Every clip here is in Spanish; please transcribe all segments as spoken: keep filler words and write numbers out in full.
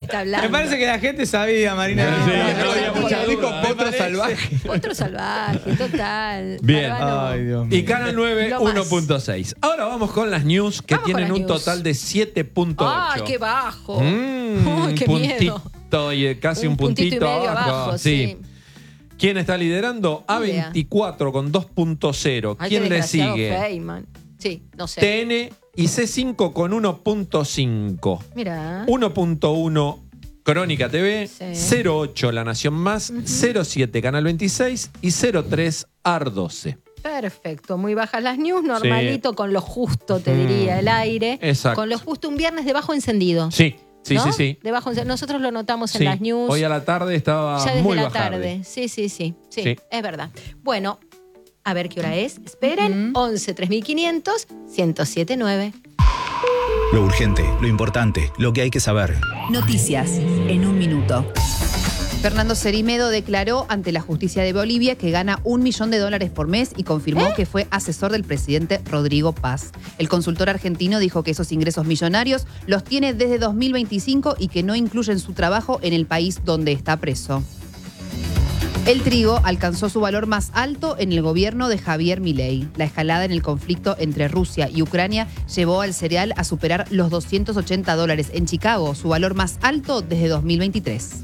está hablando? Me parece que la gente sabía, Marina. No, Sí, no, no, no, había no, mucha no, duda. no, Me potro parece. salvaje. Otro salvaje, total. Bien. Bárbaro. Ay, Dios mío. Y Canal nueve, Lo más. uno punto seis. Ahora vamos con las news, que Vamos con tienen las un news. total de siete punto ocho. ¡Ay, qué bajo! Mm, Uy, qué puntito miedo. y casi un, Un puntito puntito, y medio abajo, sí. ¿Quién está liderando? A veinticuatro con dos punto cero. Ay, ¿Quién qué le desgraciado sigue? Feynman. Sí, no sé. T N y C cinco con uno punto cinco. Mira. uno punto uno Crónica T V, Sí. cero ocho La Nación Más, cero siete Canal veintiséis y cero tres A R doce. Perfecto, muy bajas las news, normalito, con lo justo, te diría, el aire. Exacto. Con lo justo, un viernes de bajo encendido. Sí, sí, ¿no? sí, sí. De bajo encendido. Nosotros lo notamos en Sí. las news. Hoy a la tarde estaba ya desde muy la bajarde. tarde. Sí, sí, sí, sí. Sí. Es verdad. Bueno, a ver qué hora es. Esperen, once tres mil quinientos, ciento siete nueve. Lo urgente, lo importante, lo que hay que saber. Noticias en un minuto. Fernando Cerimedo declaró ante la justicia de Bolivia que gana un millón de dólares por mes y confirmó ¿Eh? que fue asesor del presidente Rodrigo Paz. El consultor argentino dijo que esos ingresos millonarios los tiene desde dos mil veinticinco y que no incluyen su trabajo en el país donde está preso. El trigo alcanzó su valor más alto en el gobierno de Javier Milei. La escalada en el conflicto entre Rusia y Ucrania llevó al cereal a superar los doscientos ochenta dólares en Chicago, su valor más alto desde dos mil veintitrés.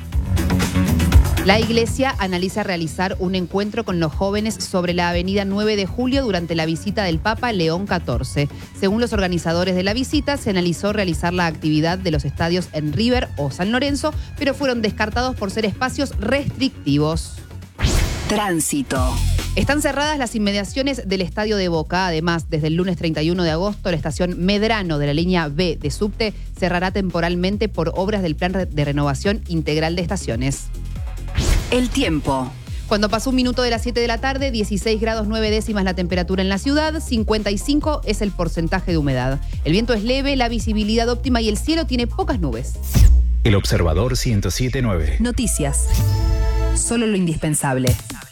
La Iglesia analiza realizar un encuentro con los jóvenes sobre la avenida nueve de julio durante la visita del Papa León catorce. Según los organizadores de la visita, se analizó realizar la actividad de los estadios en River o San Lorenzo, pero fueron descartados por ser espacios restrictivos. Tránsito. Están cerradas las inmediaciones del Estadio de Boca. Además, desde el lunes treinta y uno de agosto, la estación Medrano de la línea B de subte cerrará temporalmente por obras del Plan de Renovación Integral de Estaciones. El tiempo. Cuando pasó un minuto de las siete de la tarde, dieciséis grados nueve décimas la temperatura en la ciudad, cincuenta y cinco es el porcentaje de humedad. El viento es leve, la visibilidad óptima y el cielo tiene pocas nubes. El Observador ciento siete punto nueve. Noticias. Solo lo indispensable.